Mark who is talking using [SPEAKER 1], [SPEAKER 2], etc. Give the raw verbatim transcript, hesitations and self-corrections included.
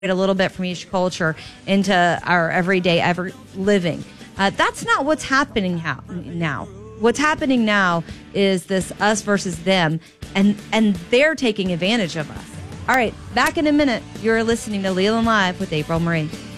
[SPEAKER 1] a little bit from each culture into our everyday ever living. Uh, that's not what's happening how, now. What's happening now is this us versus them, and, and they're taking advantage of us. All right, back in a minute. You're listening to Leland Live with April Marie.